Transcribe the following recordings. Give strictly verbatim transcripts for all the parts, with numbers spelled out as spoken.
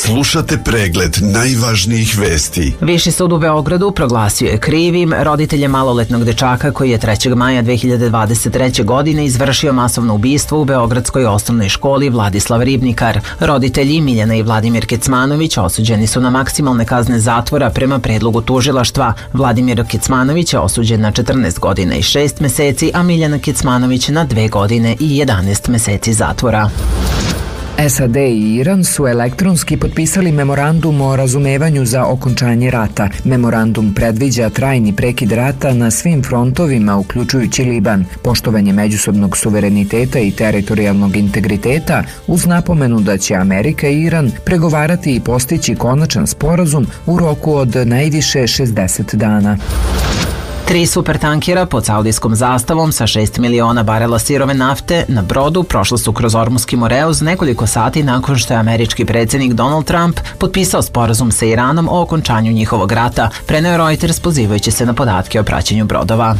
Slušate pregled najvažnijih vesti. Viši sud u Beogradu proglasio je krivim roditelje maloletnog dečaka koji je trećeg maja dve hiljade dvadeset treće. godine izvršio masovno ubistvo u beogradskoj osnovnoj školi Vladislav Ribnikar. Roditelji Miljana i Vladimir Kecmanović osuđeni su na maksimalne kazne zatvora prema predlogu tužilaštva. Vladimir Kecmanović je osuđen na četrnaest godina i šest meseci, a Miljana Kecmanović na dve godine i jedanaest meseci zatvora. S A D i Iran su elektronski potpisali memorandum o razumevanju za okončanje rata. Memorandum predviđa trajni prekid rata na svim frontovima, uključujući Liban, poštovanje međusobnog suvereniteta i teritorijalnog integriteta, uz napomenu da će Amerika i Iran pregovarati i postići konačan sporazum u roku od najviše šezdeset dana. Tri supertankera pod saudijskom zastavom sa šest miliona barela sirove nafte na brodu prošla su kroz Ormuski Moreuz nekoliko sati nakon što je američki predsjednik Donald Trump potpisao sporazum sa Iranom o okončanju njihovog rata, preneo Reuters pozivajući se na podatke o praćenju brodova.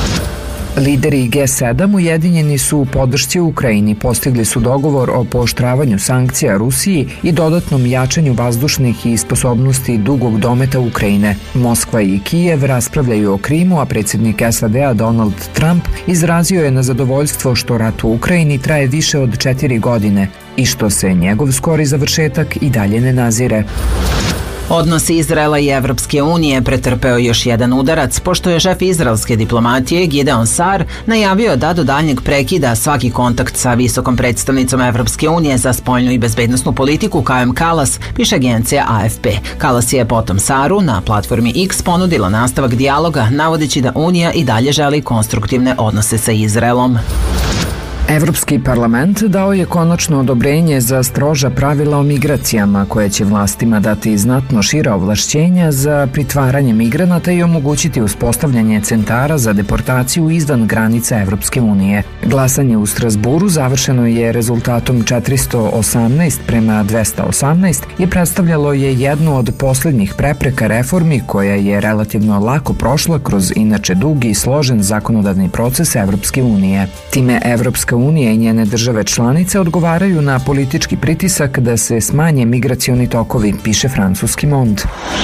Lideri G sedam ujedinjeni su u podršci Ukrajini, postigli su dogovor o pooštravanju sankcija Rusiji i dodatnom jačanju vazdušnih i sposobnosti dugog dometa Ukrajine. Moskva i Kijev raspravljaju o Krimu, a predsjednik S A D-a Donald Trump izrazio je nezadovoljstvo što rat u Ukrajini traje više od četiri godine i što se njegov skori završetak i dalje ne nazire. Odnos Izraela i Evropske unije pretrpeo još jedan udarac, pošto je šef izraelske diplomatije Gideon Sar najavio da do daljnjeg prekida svaki kontakt sa visokom predstavnicom Evropske unije za spoljnu i bezbednosnu politiku Kajem Kallas, piše agencija A F P. Kallas je potom Saru na platformi X ponudila nastavak dijaloga, navodeći da Unija i dalje želi konstruktivne odnose sa Izraelom. Evropski parlament dao je konačno odobrenje za stroža pravila o migracijama koje će vlastima dati znatno šira ovlašćenja za pritvaranje migranata i omogućiti uspostavljanje centara za deportaciju izvan granica Evropske unije. Glasanje u Strasburu završeno je rezultatom četiristo osamnaest prema dvesta osamnaest i predstavljalo je jednu od posljednjih prepreka reformi koja je relativno lako prošla kroz inače dug i složen zakonodavni proces Evropske unije. Time Evropska unija i njene države članice odgovaraju na politički pritisak da se smanje migracioni tokovi, piše francuski Monde.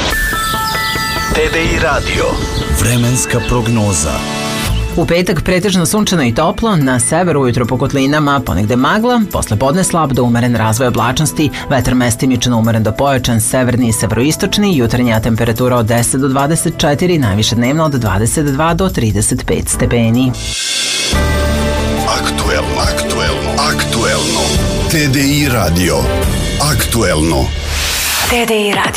T D I Radio. Vremenska prognoza. U petak pretežno sunčano i toplo, na severu ujutro po kotlinama ponegde magla, posle podne slab do umeren razvoj oblačnosti, vetar mestimično umeren do pojačan, severni i severoistočni, jutarnja temperatura od deset do dvadeset četiri, najviše dnevno od dvadeset dva do trideset pet stepeni. Aktuelno, aktuelno, aktuelno. T D I Radio. Aktuelno. T D I Radio.